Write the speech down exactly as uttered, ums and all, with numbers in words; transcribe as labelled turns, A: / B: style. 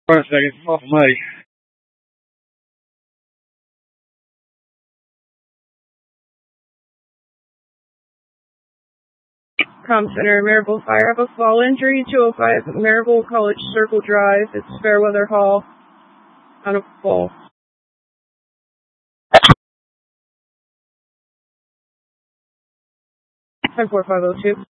A: One second, it's off muddy.
B: Com Center, Maryville Fire. Have a fall injury, two oh five Maryville College Circle Drive. It's Fairweather Hall on a fall. ten four five oh two.